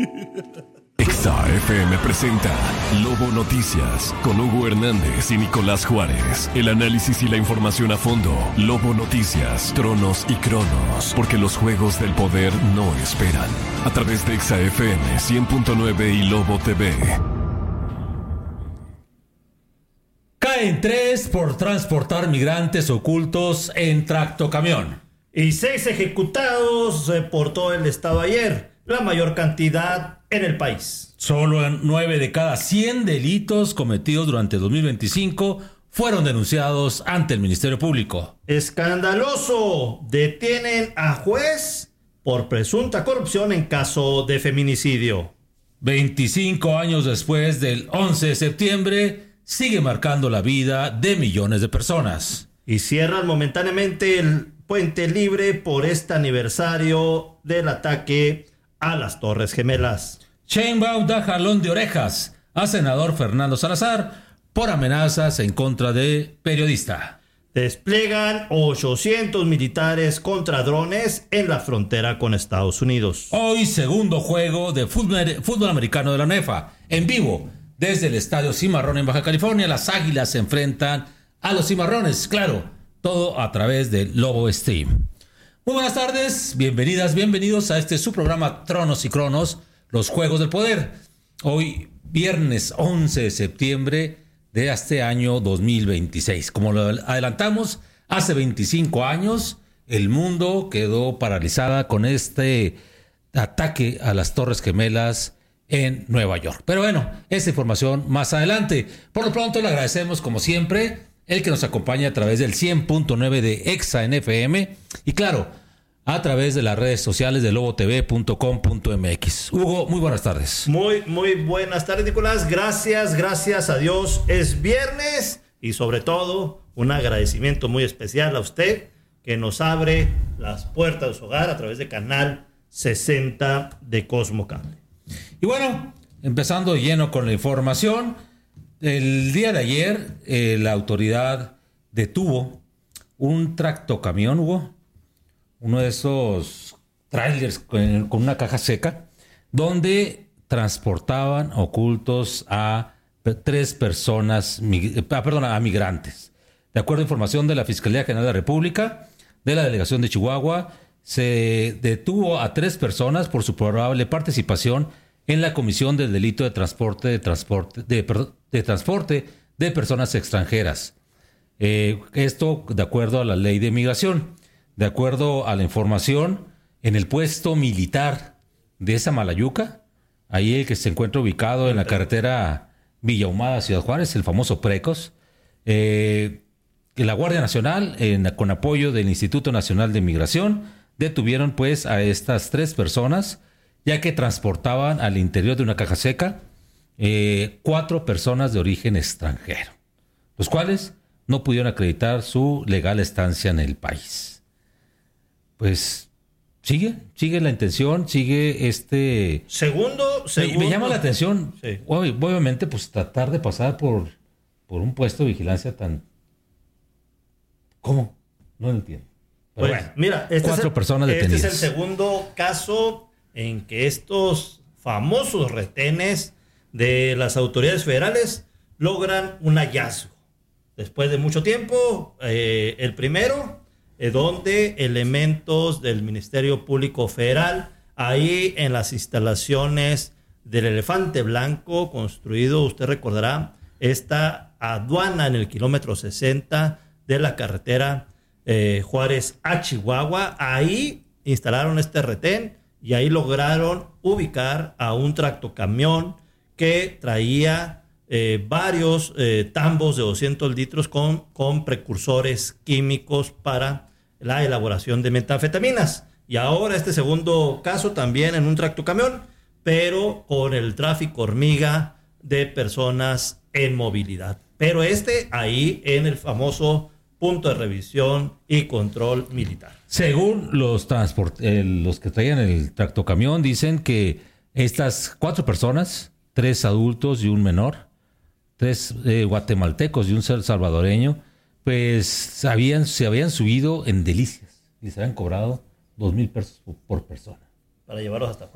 Exa FM presenta Lobo Noticias con Hugo Hernández y Nicolás Juárez. El análisis y la información a fondo. Lobo Noticias, tronos y cronos. Porque los juegos del poder no esperan. A través de Exa FM 100.9 y Lobo TV. Caen 3 por transportar migrantes ocultos en tractocamión. Y 6 ejecutados por todo el estado ayer, la mayor cantidad en el país. Solo 9 de cada 100 delitos cometidos durante 2025 fueron denunciados ante el Ministerio Público. Escandaloso. Detienen a juez por presunta corrupción en caso de feminicidio. 25 años después del 11 de septiembre, sigue marcando la vida de millones de personas. Y cierran momentáneamente el puente libre por este aniversario del ataque a las Torres Gemelas. Sheinbaum da jalón de orejas a senador Fernando Salazar por amenazas en contra de periodista. Despliegan 800 militares contra drones en la frontera con Estados Unidos. Hoy, segundo juego de fútbol americano de la UNEFA. En vivo, desde el Estadio Cimarrón en Baja California, las Águilas se enfrentan a los Cimarrones. Claro, todo a través de Lobo Stream. Muy buenas tardes, bienvenidas, bienvenidos a su programa Tronos y Cronos, los Juegos del Poder. Hoy, viernes 11 de septiembre de este año 2026. Como lo adelantamos, hace 25 años el mundo quedó paralizada con este ataque a las Torres Gemelas en Nueva York. Pero bueno, esa información más adelante. Por lo pronto le agradecemos como siempre el que nos acompaña a través del 100.9 de Exa en FM y claro, a través de las redes sociales de lobotv.com.mx. Hugo, muy buenas tardes. Muy buenas tardes, Nicolás. Gracias a Dios. Es viernes y sobre todo un agradecimiento muy especial a usted que nos abre las puertas de su hogar a través de Canal 60 de Cosmo Cable. Y bueno, empezando lleno con la información, el día de ayer la autoridad detuvo un tractocamión, Hugo, uno de esos trailers con una caja seca, donde transportaban ocultos a 3 personas, a migrantes. De acuerdo a información de la Fiscalía General de la República, de la Delegación de Chihuahua, se detuvo a 3 personas por su probable participación en la comisión del delito de transporte de personas extranjeras. Esto de acuerdo a la ley de migración. De acuerdo a la información, en el puesto militar de Samalayuca, ahí el que se encuentra ubicado en la carretera Villa Ahumada, Ciudad Juárez, el famoso Precos, la Guardia Nacional, con apoyo del Instituto Nacional de Migración, detuvieron pues a estas 3 personas, ya que transportaban al interior de una caja seca 4 personas de origen extranjero, los cuales no pudieron acreditar su legal estancia en el país. Pues sigue la intención, sigue Segundo. Me llama la atención, sí. Obviamente, pues tratar de pasar por un puesto de vigilancia tan... ¿Cómo? No lo entiendo. Pero bueno, mira, 4 personas detenidas. Este es el segundo caso en que estos famosos retenes de las autoridades federales logran un hallazgo. Después de mucho tiempo, el primero, donde elementos del Ministerio Público Federal, ahí en las instalaciones del Elefante Blanco, construido, usted recordará, esta aduana en el kilómetro 60 de la carretera Juárez a Chihuahua, ahí instalaron este retén y ahí lograron ubicar a un tractocamión que traía varios tambos de 200 litros con precursores químicos para la elaboración de metanfetaminas. Y ahora este segundo caso también en un tractocamión, pero con el tráfico hormiga de personas en movilidad. Pero ahí en el famoso punto de revisión y control militar. Según los que traían el tractocamión, dicen que estas 4 personas, 3 adultos y un menor, 3 guatemaltecos y un salvadoreño, pues se habían subido en Delicias y se habían cobrado 2,000 pesos por persona. Para llevarlos hasta Juárez.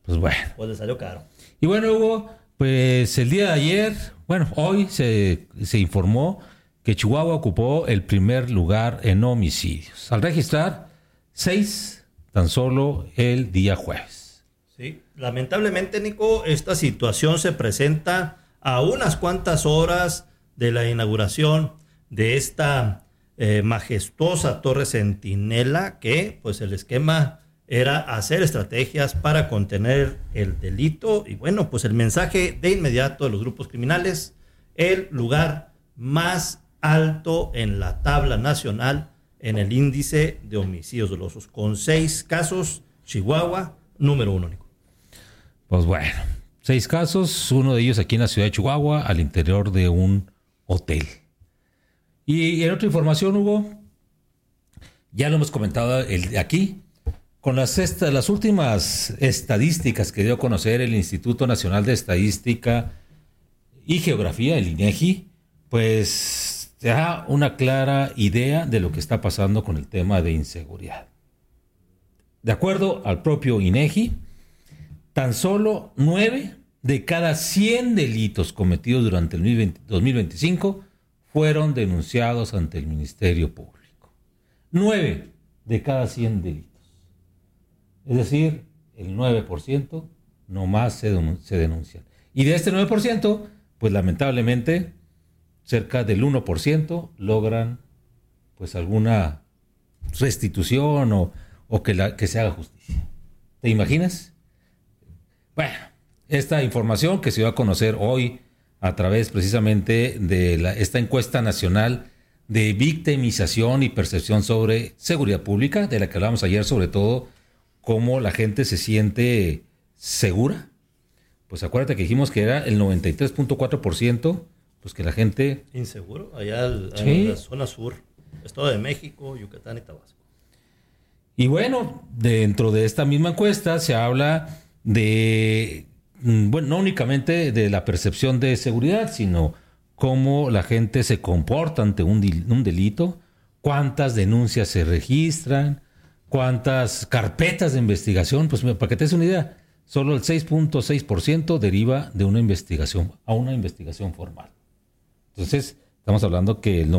Pues bueno. Pues le salió caro. Y bueno, Hugo, pues el día de ayer, hoy se informó que Chihuahua ocupó el primer lugar en homicidios, al registrar 6 tan solo el día jueves. Sí, lamentablemente, Nico, esta situación se presenta a unas cuantas horas de la inauguración de esta majestuosa Torre Centinela, que pues el esquema era hacer estrategias para contener el delito. Y bueno, pues el mensaje de inmediato de los grupos criminales: el lugar más alto en la tabla nacional en el índice de homicidios dolosos, con 6 casos, Chihuahua, número 1, Nico. Pues bueno, 6 casos, uno de ellos aquí en la ciudad de Chihuahua, al interior de un hotel. Y en otra información, Hugo, ya lo hemos comentado aquí, con las últimas estadísticas que dio a conocer el Instituto Nacional de Estadística y Geografía, el INEGI, pues te da una clara idea de lo que está pasando con el tema de inseguridad. De acuerdo al propio INEGI, tan solo 9 de cada 100 delitos cometidos durante el 2025 fueron denunciados ante el Ministerio Público. 9 de cada 100 delitos. Es decir, el 9% nomás se denuncian. Y de este 9%, pues lamentablemente, cerca del 1% logran pues alguna restitución o que se haga justicia. ¿Te imaginas? Bueno, esta información que se dio a conocer hoy a través precisamente de esta encuesta nacional de victimización y percepción sobre seguridad pública, de la que hablamos ayer, sobre todo cómo la gente se siente segura. Pues acuérdate que dijimos que era el 93.4%, pues que la gente... Inseguro, allá en la zona sur, Estado de México, Yucatán y Tabasco. Y bueno, dentro de esta misma encuesta se habla de, no únicamente de la percepción de seguridad, sino cómo la gente se comporta ante un delito, cuántas denuncias se registran, cuántas carpetas de investigación. Pues para que te des una idea, solo el 6.6% deriva de una investigación formal. Entonces, estamos hablando que el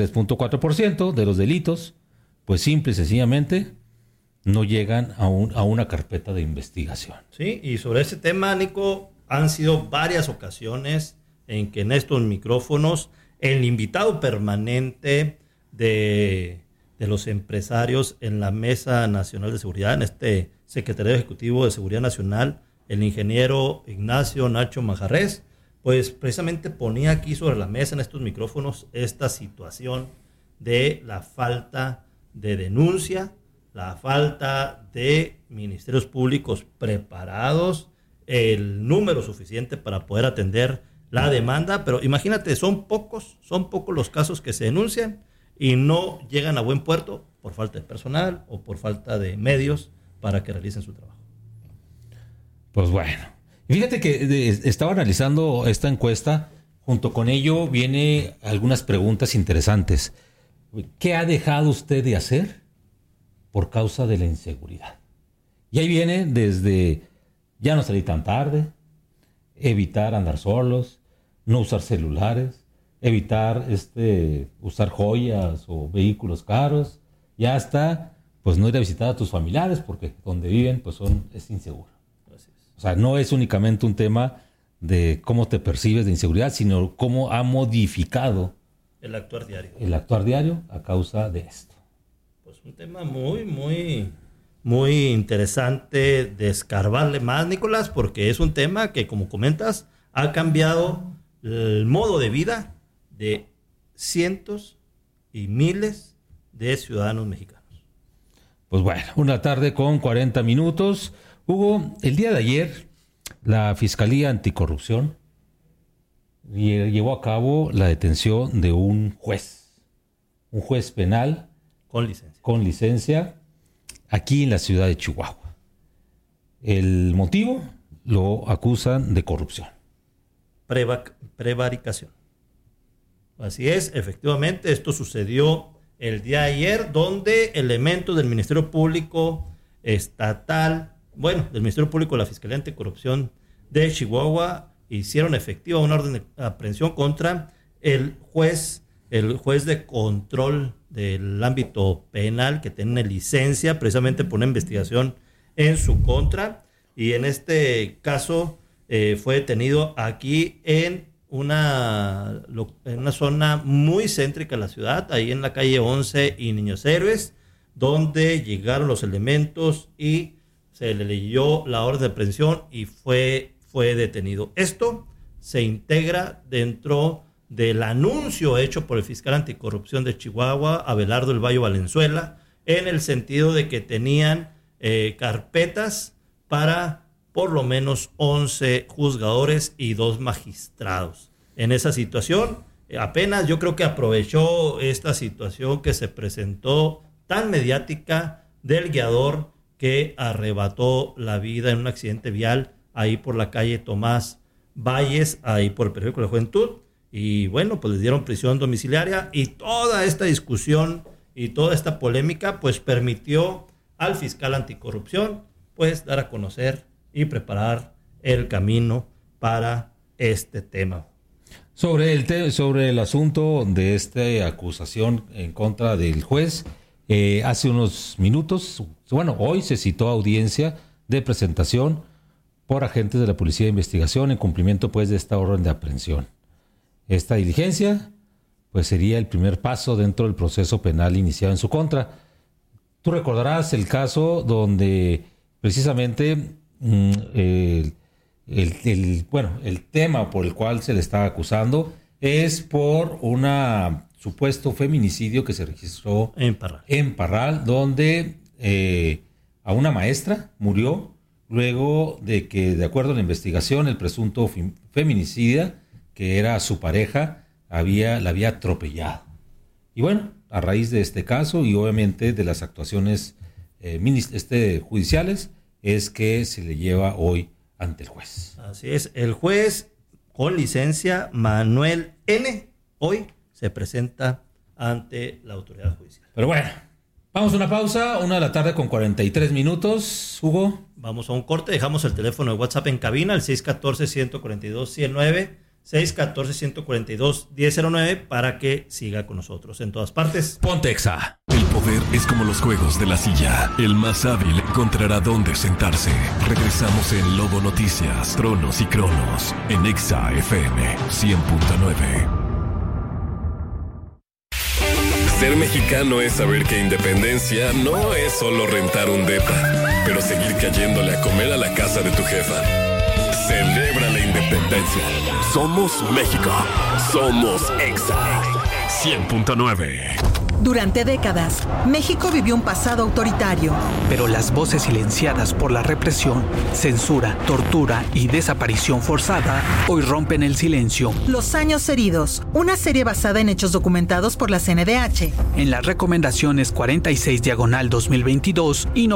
93.4% de los delitos, pues simple y sencillamente, no llegan a una carpeta de investigación. Sí, y sobre ese tema, Nico, han sido varias ocasiones en que en estos micrófonos el invitado permanente de los empresarios en la Mesa Nacional de Seguridad, en este Secretario Ejecutivo de Seguridad Nacional, el ingeniero Ignacio Nacho Manjarrés, pues precisamente ponía aquí sobre la mesa en estos micrófonos esta situación de la falta de denuncia, la falta de ministerios públicos preparados, el número suficiente para poder atender la demanda. Pero imagínate, son pocos los casos que se denuncian y no llegan a buen puerto por falta de personal o por falta de medios para que realicen su trabajo. Pues bueno, fíjate que estaba analizando esta encuesta, junto con ello viene algunas preguntas interesantes. ¿Qué ha dejado usted de hacer por causa de la inseguridad? Y ahí viene desde ya no salir tan tarde, evitar andar solos, no usar celulares, evitar usar joyas o vehículos caros, y hasta pues no ir a visitar a tus familiares porque donde viven pues es inseguro. O sea, no es únicamente un tema de cómo te percibes de inseguridad, sino cómo ha modificado el actuar diario. El actuar diario a causa de esto. Pues un tema muy, muy, muy interesante de escarbarle más, Nicolás, porque es un tema que, como comentas, ha cambiado el modo de vida de cientos y miles de ciudadanos mexicanos. Pues bueno, una tarde con 40 minutos. Hugo, el día de ayer, la Fiscalía Anticorrupción llevó a cabo la detención de un juez penal con licencia aquí en la ciudad de Chihuahua. El motivo, lo acusan de corrupción. Prevaricación. Así es, efectivamente, esto sucedió el día de ayer, donde elementos del Ministerio Público Estatal del Ministerio Público de la Fiscalía Anticorrupción de Chihuahua hicieron efectiva una orden de aprehensión contra el juez de control del ámbito penal que tiene licencia precisamente por una investigación en su contra, y en este caso fue detenido aquí en una zona muy céntrica de la ciudad, ahí en la calle 11 y Niños Héroes, donde llegaron los elementos y se le leyó la orden de aprehensión y fue detenido. Esto se integra dentro del anuncio hecho por el fiscal anticorrupción de Chihuahua, Abelardo El Valle Valenzuela, en el sentido de que tenían carpetas para por lo menos 11 juzgadores y 2 magistrados. En esa situación, apenas yo creo que aprovechó esta situación que se presentó tan mediática del guiador que arrebató la vida en un accidente vial ahí por la calle Tomás Valles, ahí por el Periódico de la Juventud, y bueno, pues les dieron prisión domiciliaria, y toda esta discusión y toda esta polémica pues permitió al fiscal anticorrupción pues dar a conocer y preparar el camino para este tema. Sobre el asunto de esta acusación en contra del juez, hace unos minutos, hoy se citó audiencia de presentación por agentes de la Policía de Investigación en cumplimiento pues de esta orden de aprehensión. Esta diligencia pues sería el primer paso dentro del proceso penal iniciado en su contra. Tú recordarás el caso donde precisamente el tema por el cual se le está acusando es por un supuesto feminicidio que se registró en Parral, donde a una maestra murió luego de que, de acuerdo a la investigación, el presunto feminicida, que era su pareja, la había atropellado. Y bueno, a raíz de este caso y obviamente de las actuaciones judiciales, es que se le lleva hoy ante el juez. Así es, el juez con licencia Manuel N. hoy se presenta ante la autoridad judicial. Pero bueno, vamos a una pausa, 1:43 p.m, Hugo. Vamos a un corte, dejamos el teléfono de WhatsApp en cabina, el 614-142-109, 614-142-1009, para que siga con nosotros en todas partes. Ponte Exa. El poder es como los juegos de la silla. El más hábil encontrará dónde sentarse. Regresamos en Lobo Noticias, Tronos y Cronos, en Exa FM 100.9. Ser mexicano es saber que independencia no es solo rentar un depa, pero seguir cayéndole a comer a la casa de tu jefa. Celebra la independencia. Somos México. Somos Exa 100.9. Durante décadas, México vivió un pasado autoritario. Pero las voces silenciadas por la represión, censura, tortura y desaparición forzada hoy rompen el silencio. Los años heridos, una serie basada en hechos documentados por la CNDH. En las recomendaciones 46/2022 y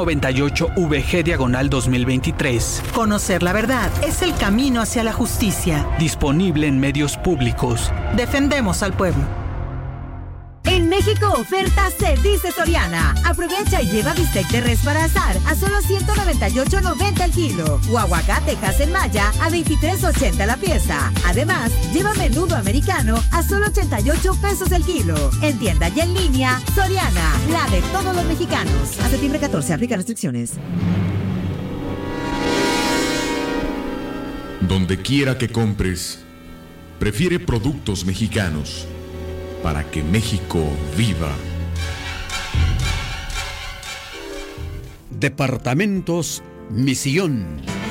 98VG/2023. Conocer la verdad es el camino hacia la justicia. Disponible en medios públicos. Defendemos al pueblo. En México oferta se dice Soriana. Aprovecha y lleva bistec de res para asar a solo $198.90 el kilo. O aguacate Maya a $23.80 la pieza. Además, lleva menudo americano a solo 88 pesos el kilo. En tienda y en línea, Soriana, la de todos los mexicanos. A septiembre 14, aplica restricciones. Donde quiera que compres, prefiere productos mexicanos. Para que México viva. Departamentos Misión.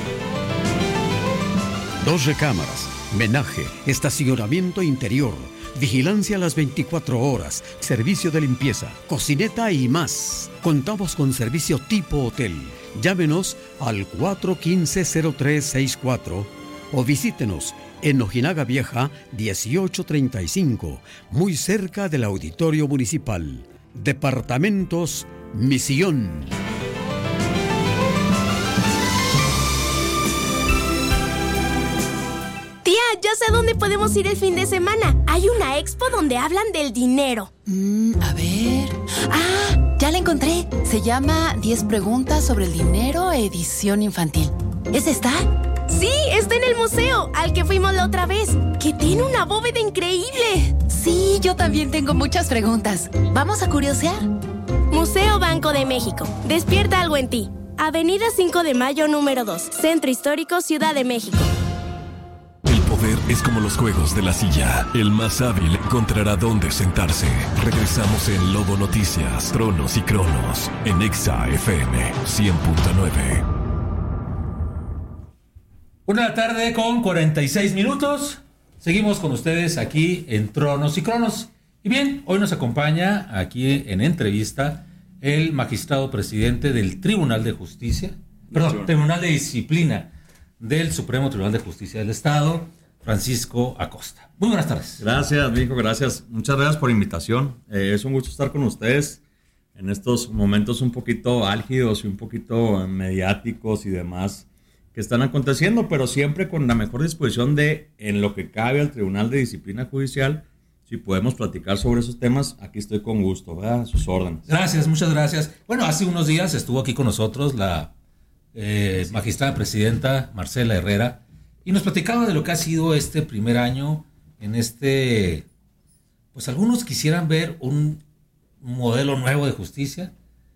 2 recámaras, menaje, estacionamiento interior, vigilancia a las 24 horas, servicio de limpieza, cocineta y más. Contamos con servicio tipo hotel. Llámenos al 415-0364 o visítenos en Ojinaga Vieja 1835, muy cerca del Auditorio Municipal. Departamentos Misión. Tía, ya sé dónde podemos ir el fin de semana. Hay una expo donde hablan del dinero. A ver... Ya la encontré. Se llama 10 preguntas sobre el dinero, edición infantil. ¿Esa está? Sí, está en el museo, al que fuimos la otra vez, que tiene una bóveda increíble. Sí, yo también tengo muchas preguntas. ¿Vamos a curiosear? Museo Banco de México. Despierta algo en ti. Avenida 5 de Mayo, número 2. Centro Histórico, Ciudad de México. El poder es como los juegos de la silla. El más hábil encontrará dónde sentarse. Regresamos en Lobo Noticias, Tronos y Cronos, en Exa FM 100.9. 1:00 con 46 minutos. Seguimos con ustedes aquí en Tronos y Cronos. Y bien, hoy nos acompaña aquí en entrevista el magistrado presidente del Tribunal de Justicia, Tribunal de Disciplina del Supremo Tribunal de Justicia del Estado, Francisco Acosta. Muy buenas tardes. Gracias, mijo, gracias. Muchas gracias por la invitación. Es un gusto estar con ustedes en estos momentos un poquito álgidos y un poquito mediáticos y demás que están aconteciendo, pero siempre con la mejor disposición de, en lo que cabe al Tribunal de Disciplina Judicial, si podemos platicar sobre esos temas, aquí estoy con gusto, ¿verdad? A sus órdenes. Gracias, muchas gracias. Bueno, hace unos días estuvo aquí con nosotros la magistrada presidenta Marcela Herrera y nos platicaba de lo que ha sido este primer año en pues algunos quisieran ver un modelo nuevo de justicia,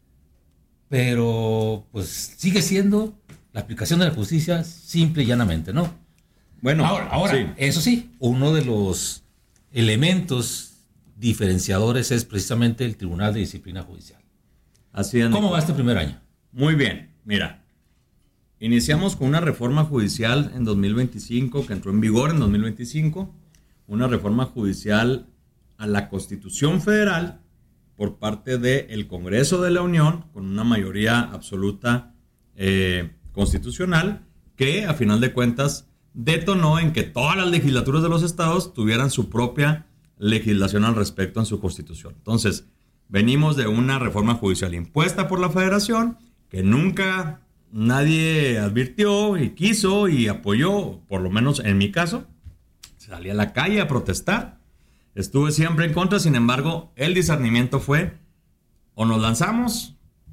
pero pues sigue siendo la aplicación de la justicia simple y llanamente, ¿no? Bueno, ahora sí. Eso sí, uno de los elementos diferenciadores es precisamente el Tribunal de Disciplina Judicial. Así es. ¿Cómo va este primer año? Muy bien, mira, iniciamos con una reforma judicial en 2025, que entró en vigor en 2025, una reforma judicial a la Constitución Federal por parte del Congreso de la Unión, con una mayoría absoluta constitucional, que a final de cuentas detonó en que todas las legislaturas de los estados tuvieran su propia legislación al respecto en su constitución. Entonces, venimos de una reforma judicial impuesta por la federación, que nunca nadie advirtió y quiso y apoyó, por lo menos en mi caso. Salí a la calle a protestar, estuve siempre en contra. Sin embargo, el discernimiento fue: o nos lanzamos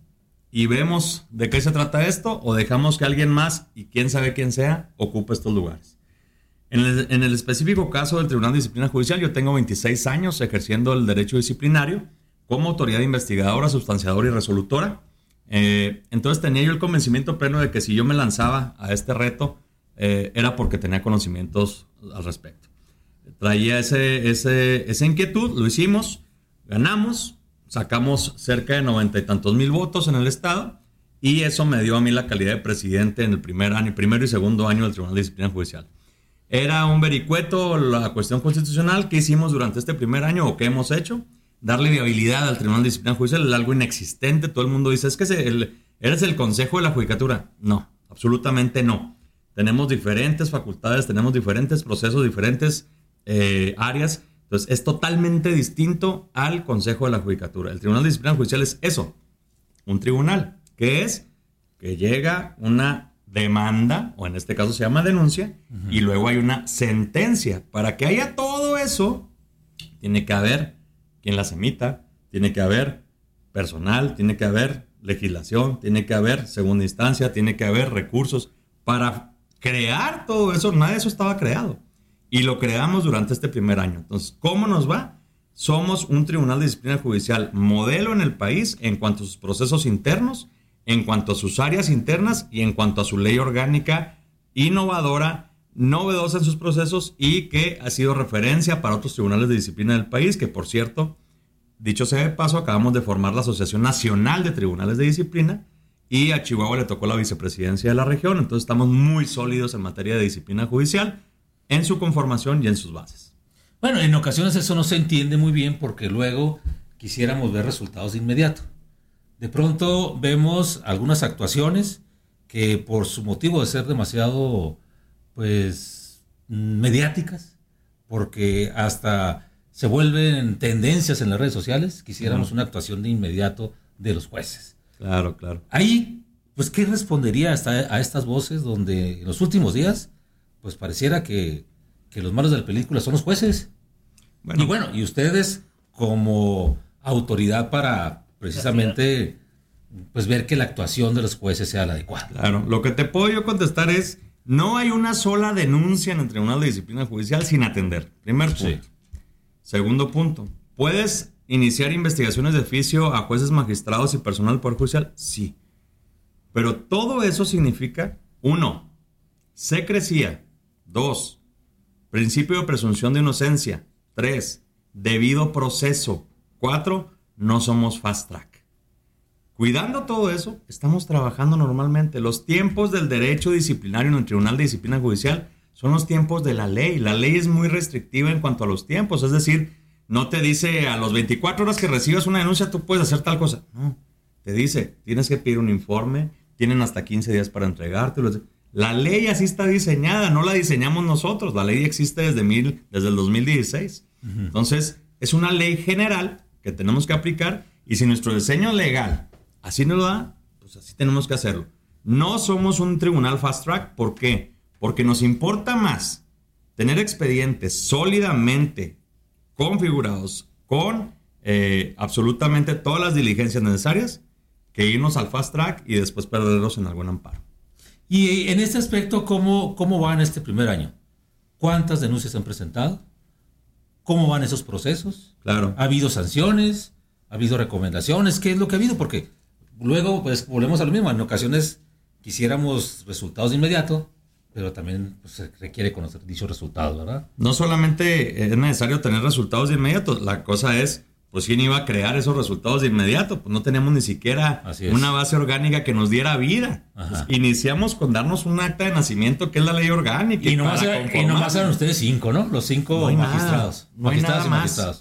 y vemos de qué se trata esto, o dejamos que alguien más, y quién sabe quién sea, ocupe estos lugares. En el específico caso del Tribunal de Disciplina Judicial, yo tengo 26 años ejerciendo el derecho disciplinario como autoridad investigadora, sustanciadora y resolutora. Entonces tenía yo el convencimiento pleno de que si yo me lanzaba a este reto, era porque tenía conocimientos al respecto. Traía esa inquietud, lo hicimos, ganamos, sacamos cerca de 90 y tantos mil votos en el estado, y eso me dio a mí la calidad de presidente en el primero y segundo año del Tribunal de Disciplina Judicial. Era un vericueto la cuestión constitucional que hicimos durante este primer año, o que hemos hecho, darle viabilidad al Tribunal de Disciplina Judicial. Es algo inexistente. Todo el mundo dice, es que eres el Consejo de la Judicatura. No, absolutamente no. Tenemos diferentes facultades, tenemos diferentes procesos, diferentes áreas. Entonces, es totalmente distinto al Consejo de la Judicatura. El Tribunal de Disciplina Judicial es eso, un tribunal, que llega una demanda, o en este caso se llama denuncia, y luego hay una sentencia. Para que haya todo eso, tiene que haber quien las emita, tiene que haber personal, tiene que haber legislación, tiene que haber segunda instancia, tiene que haber recursos. Para crear todo eso, nada de eso estaba creado. Y lo creamos durante este primer año. Entonces, ¿cómo nos va? Somos un Tribunal de Disciplina Judicial modelo en el país en cuanto a sus procesos internos, en cuanto a sus áreas internas y en cuanto a su ley orgánica innovadora, novedosa en sus procesos, y que ha sido referencia para otros tribunales de disciplina del país, que por cierto, dicho sea de paso, acabamos de formar la Asociación Nacional de Tribunales de Disciplina, y a Chihuahua le tocó la vicepresidencia de la región. Entonces estamos muy sólidos en materia de disciplina judicial, en su conformación y en sus bases. Bueno, en ocasiones eso no se entiende muy bien, porque luego quisiéramos ver resultados de inmediato. De pronto vemos algunas actuaciones que, por su motivo de ser demasiado mediáticas, porque hasta se vuelven tendencias en las redes sociales, quisiéramos una actuación de inmediato de los jueces. Claro, claro. Ahí, pues, ¿qué respondería a estas voces donde en los últimos días pues pareciera que los malos de la película son los jueces? Y ustedes como autoridad para precisamente pues ver que la actuación de los jueces sea la adecuada. Claro, lo que te puedo yo contestar es, no hay una sola denuncia en el Tribunal de Disciplina Judicial sin atender. Primer punto. Sí. Segundo punto, ¿puedes iniciar investigaciones de oficio a jueces, magistrados y personal del Poder Judicial? Sí. Pero todo eso significa, 1, secrecía. 2, principio de presunción de inocencia. 3, debido proceso. 4, no somos fast track. Cuidando todo eso, estamos trabajando normalmente. Los tiempos del derecho disciplinario en el Tribunal de Disciplina Judicial son los tiempos de la ley. La ley es muy restrictiva en cuanto a los tiempos. Es decir, no te dice a las 24 horas que recibas una denuncia tú puedes hacer tal cosa. No, te dice, tienes que pedir un informe, tienen hasta 15 días para entregártelo. La ley así está diseñada, no la diseñamos nosotros. La ley existe desde el 2016. Uh-huh. Entonces, es una ley general que tenemos que aplicar y si nuestro diseño legal así nos lo da, pues así tenemos que hacerlo. No somos un tribunal fast track. ¿Por qué? Porque nos importa más tener expedientes sólidamente configurados con absolutamente todas las diligencias necesarias que irnos al fast track y después perderlos en algún amparo. Y en este aspecto, ¿cómo va en este primer año? ¿Cuántas denuncias han presentado? ¿Cómo van esos procesos? Claro. ¿Ha habido sanciones? ¿Ha habido recomendaciones? ¿Qué es lo que ha habido? Porque luego, pues, volvemos a lo mismo. En ocasiones quisiéramos resultados de inmediato, pero también pues, se requiere conocer dichos resultados, ¿verdad? No solamente es necesario tener resultados de inmediato, la cosa es, pues, ¿quién iba a crear esos resultados de inmediato? Pues no teníamos ni siquiera una base orgánica que nos diera vida. Pues, iniciamos con darnos un acta de nacimiento, que es la ley orgánica. Y nomás eran ustedes 5, ¿no? Los 5 magistrados. No hay nada más.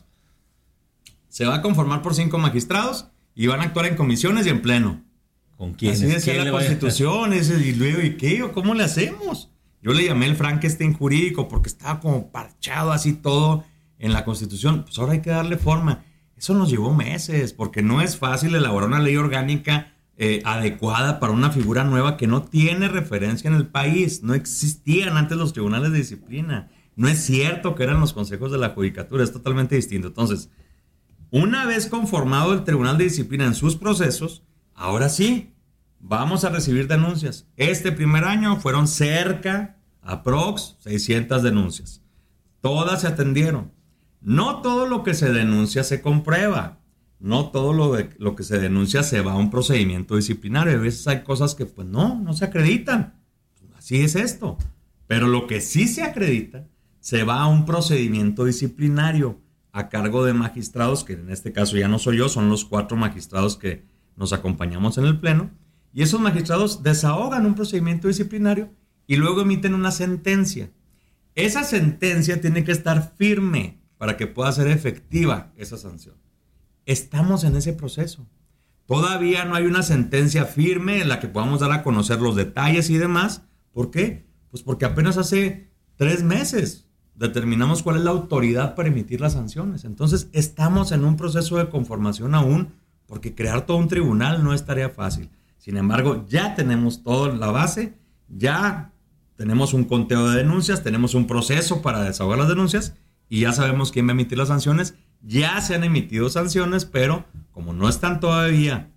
Se va a conformar por 5 magistrados y van a actuar en comisiones y en pleno. ¿Con quién? Así decía la Constitución. Y luego, ¿y qué? ¿O cómo le hacemos? Yo le llamé el Frankenstein jurídico porque estaba como parchado así todo en la Constitución. Pues ahora hay que darle forma. Eso nos llevó meses porque no es fácil elaborar una ley orgánica adecuada para una figura nueva que no tiene referencia en el país. No existían antes los tribunales de disciplina. No es cierto que eran los consejos de la judicatura. Es totalmente distinto. Entonces, una vez conformado el Tribunal de Disciplina en sus procesos, ahora sí, vamos a recibir denuncias. Este primer año fueron cerca, aprox, 600 denuncias. Todas se atendieron. No todo lo que se denuncia se comprueba. No todo lo que se denuncia se va a un procedimiento disciplinario. A veces hay cosas que pues no se acreditan. Así es esto. Pero lo que sí se acredita se va a un procedimiento disciplinario a cargo de magistrados, que en este caso ya no soy yo, son los 4 magistrados que nos acompañamos en el pleno, y esos magistrados desahogan un procedimiento disciplinario y luego emiten una sentencia. Esa sentencia tiene que estar firme para que pueda ser efectiva esa sanción. Estamos en ese proceso. Todavía no hay una sentencia firme en la que podamos dar a conocer los detalles y demás. ¿Por qué? Pues porque apenas hace 3 meses determinamos cuál es la autoridad para emitir las sanciones. Entonces, estamos en un proceso de conformación aún, porque crear todo un tribunal no es tarea fácil. Sin embargo, ya tenemos toda la base, ya tenemos un conteo de denuncias, tenemos un proceso para desahogar las denuncias y ya sabemos quién va a emitir las sanciones. Ya se han emitido sanciones, pero como no están todavía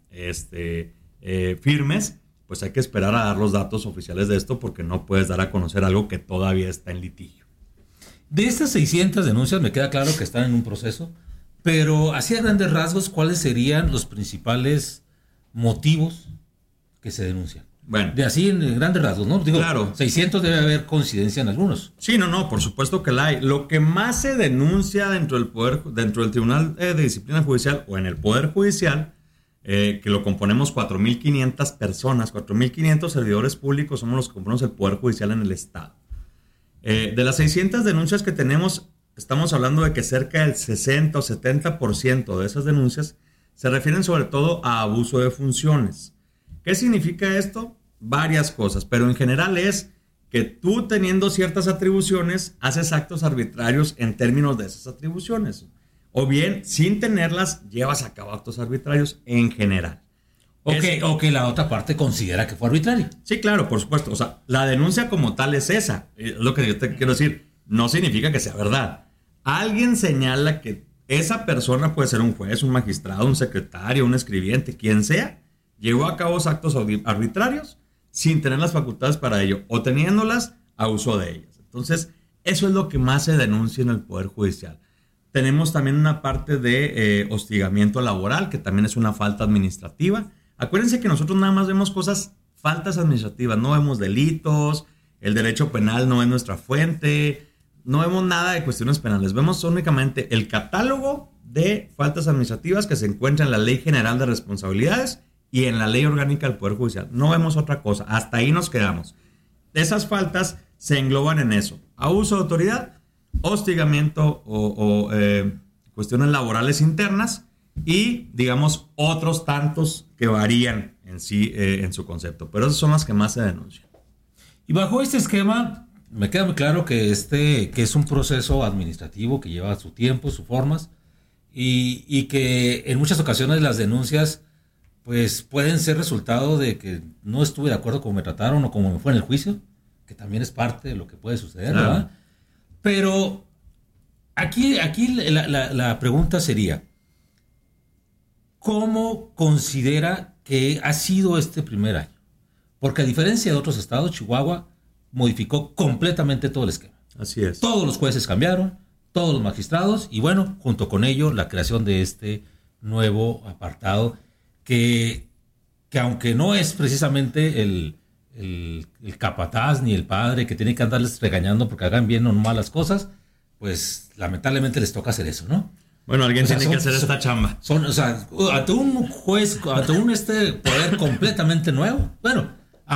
firmes, pues hay que esperar a dar los datos oficiales de esto porque no puedes dar a conocer algo que todavía está en litigio. De estas 600 denuncias me queda claro que están en un proceso, pero así a grandes rasgos, ¿cuáles serían los principales motivos que se denuncian? Bueno. De así en grandes rasgos, ¿no? Digo, claro. 600 debe haber coincidencia en algunos. Sí, no, por supuesto que la hay. Lo que más se denuncia dentro del Tribunal de Disciplina Judicial o en el Poder Judicial, que lo componemos 4.500 personas, 4.500 servidores públicos, somos los que componemos el Poder Judicial en el Estado. De las 600 denuncias que tenemos, estamos hablando de que cerca del 60 o 70% de esas denuncias se refieren sobre todo a abuso de funciones. ¿Qué significa esto? Varias cosas, pero en general es que tú teniendo ciertas atribuciones haces actos arbitrarios en términos de esas atribuciones. O bien, sin tenerlas, llevas a cabo actos arbitrarios en general. O que la otra parte considera que fue arbitrario. Sí, claro, por supuesto. O sea, la denuncia como tal es esa. Es lo que yo te quiero decir. No significa que sea verdad. Alguien señala que esa persona puede ser un juez, un magistrado, un secretario, un escribiente, quien sea, llevó a cabo actos arbitrarios sin tener las facultades para ello o teniéndolas a uso de ellas. Entonces, eso es lo que más se denuncia en el Poder Judicial. Tenemos también una parte de hostigamiento laboral, que también es una falta administrativa. Acuérdense que nosotros nada más vemos faltas administrativas, no vemos delitos, el derecho penal no es nuestra fuente, no vemos nada de cuestiones penales, vemos únicamente el catálogo de faltas administrativas que se encuentra en la Ley General de Responsabilidades y en la Ley Orgánica del Poder Judicial. No vemos otra cosa, hasta ahí nos quedamos. Esas faltas se engloban en eso: abuso de autoridad, hostigamiento o cuestiones laborales internas y, digamos, otros tantos que varían en sí en su concepto. Pero esas son las que más se denuncian. Y bajo este esquema, me queda muy claro que es un proceso administrativo que lleva su tiempo, sus formas, y que en muchas ocasiones las denuncias pues pueden ser resultado de que no estuve de acuerdo con cómo me trataron o cómo me fue en el juicio, que también es parte de lo que puede suceder, claro, ¿verdad? Pero aquí la pregunta sería, ¿cómo considera que ha sido este primer año? Porque a diferencia de otros estados, Chihuahua modificó completamente todo el esquema. Así es. Todos los jueces cambiaron, todos los magistrados, y bueno, junto con ello, la creación de este nuevo apartado que aunque no es precisamente el capataz ni el padre que tiene que andarles regañando porque hagan bien o mal las cosas, pues lamentablemente les toca hacer eso, ¿no? Bueno, alguien tiene que hacer esta chamba. Ante un juez, ante un poder completamente nuevo, bueno,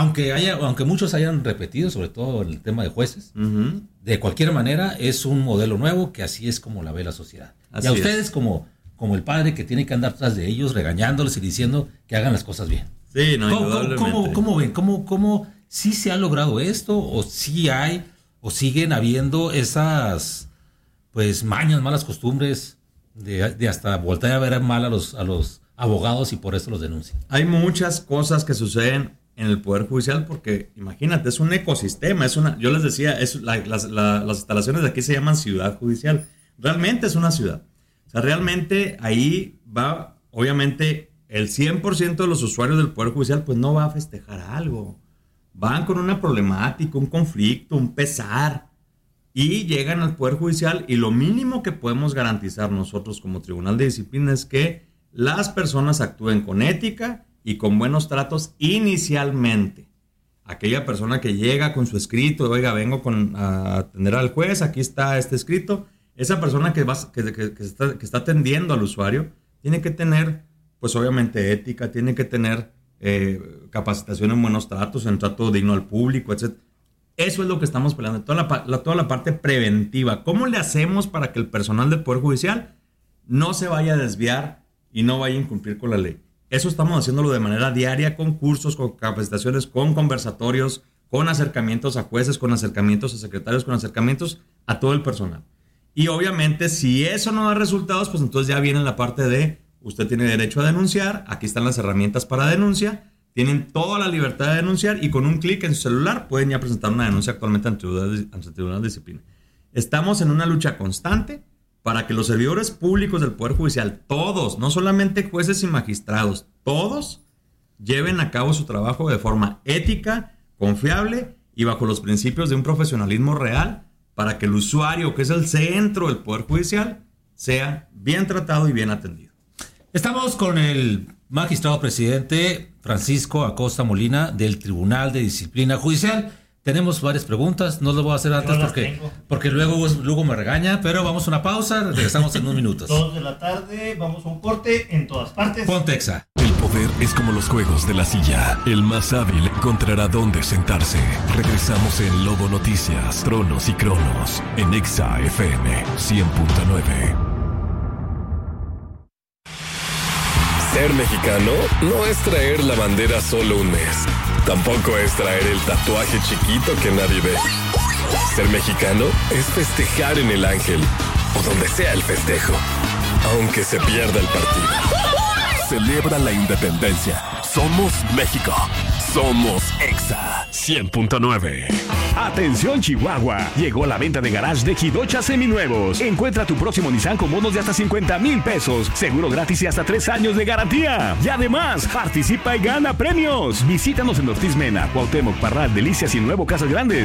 aunque muchos hayan repetido, sobre todo el tema de jueces, de cualquier manera es un modelo nuevo que así es como la ve la sociedad. Así y a ustedes como el padre que tiene que andar tras de ellos, regañándoles y diciendo que hagan las cosas bien. Sí, no, indudablemente. ¿Cómo ven? ¿Cómo sí se ha logrado esto? ¿O sí hay, o siguen habiendo esas, pues, mañas, malas costumbres de hasta voltear a ver mal a los abogados y por eso los denuncian? Hay muchas cosas que suceden en el Poder Judicial porque, imagínate, es un ecosistema. Yo les decía, las instalaciones de aquí se llaman Ciudad Judicial. Realmente es una ciudad. O sea, realmente ahí va, obviamente, el 100% de los usuarios del Poder Judicial pues no va a festejar algo. Van con una problemática, un conflicto, un pesar, y llegan al Poder Judicial y lo mínimo que podemos garantizar nosotros como Tribunal de Disciplina es que las personas actúen con ética y con buenos tratos inicialmente. Aquella persona que llega con su escrito, oiga, vengo a atender al juez, aquí está este escrito. Esa persona que está atendiendo al usuario tiene que tener, pues obviamente, ética, tiene que tener capacitación en buenos tratos, en trato digno al público, etc. Eso es lo que estamos peleando, toda la parte preventiva. ¿Cómo le hacemos para que el personal del Poder Judicial no se vaya a desviar y no vaya a incumplir con la ley? Eso estamos haciéndolo de manera diaria, con cursos, con capacitaciones, con conversatorios, con acercamientos a jueces, con acercamientos a secretarios, con acercamientos a todo el personal. Y obviamente, si eso no da resultados, pues entonces ya viene la parte de usted tiene derecho a denunciar, aquí están las herramientas para denuncia, tienen toda la libertad de denunciar y con un clic en su celular pueden ya presentar una denuncia actualmente ante el Tribunal de Disciplina. Estamos en una lucha constante para que los servidores públicos del Poder Judicial, todos, no solamente jueces y magistrados, todos lleven a cabo su trabajo de forma ética, confiable y bajo los principios de un profesionalismo real para que el usuario, que es el centro del Poder Judicial, sea bien tratado y bien atendido. Estamos con el magistrado presidente Francisco Acosta Molina del Tribunal de Disciplina Judicial. Tenemos varias preguntas, no las voy a hacer antes porque luego me regaña, pero vamos a una pausa, regresamos en unos minutos. 2 de la tarde, vamos a un corte en todas partes. Pontexa. El poder es como los juegos de la silla. El más hábil encontrará dónde sentarse. Regresamos en Lobo Noticias, Tronos y Cronos, en Exa FM 100.9. Ser mexicano no es traer la bandera solo un mes. Tampoco es traer el tatuaje chiquito que nadie ve. Ser mexicano es festejar en el Ángel o donde sea el festejo, aunque se pierda el partido. Celebra la independencia. Somos México. Somos Exa 100.9. Atención Chihuahua, llegó la venta de garage de Jidocha seminuevos. Encuentra tu próximo Nissan con bonos de hasta 50,000 pesos, seguro gratis y hasta 3 años de garantía. Y además, participa y gana premios. Visítanos en Ortiz Mena, Cuauhtémoc, Parral, Delicias y Nuevo Casas Grandes.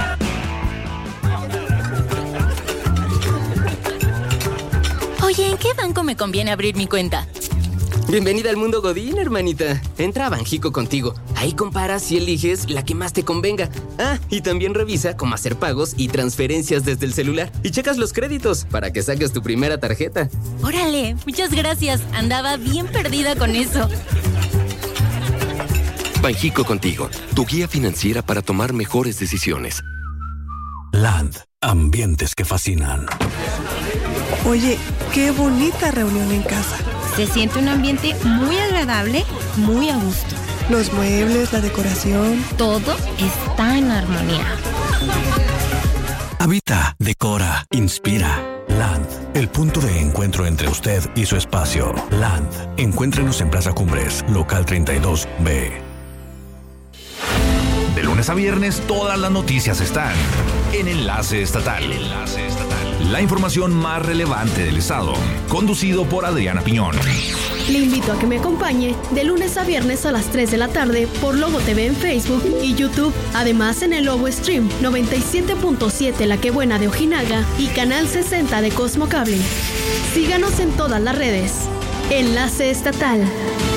Oye, ¿en qué banco me conviene abrir mi cuenta? Bienvenida al mundo Godín, hermanita. Entra a Banjico Contigo. Ahí comparas y eliges la que más te convenga. Ah, y también revisa cómo hacer pagos y transferencias desde el celular. Y checas los créditos para que saques tu primera tarjeta. Órale, muchas gracias. Andaba bien perdida con eso. Banjico Contigo, tu guía financiera para tomar mejores decisiones. Land, ambientes que fascinan. Oye, qué bonita reunión en casa. Se siente un ambiente muy agradable, muy a gusto. Los muebles, la decoración. Todo está en armonía. Habita, decora, inspira. Land, el punto de encuentro entre usted y su espacio. Land, encuéntrenos en Plaza Cumbres, local 32B. De lunes a viernes, todas las noticias están en Enlace Estatal. La información más relevante del estado, conducido por Adriana Piñón. Le invito a que me acompañe de lunes a viernes a las 3 de la tarde por Lobo TV en Facebook y YouTube. Además en el Lobo Stream 97.7 La Que Buena de Ojinaga y Canal 60 de Cosmo Cable. Síganos en todas las redes. Enlace Estatal.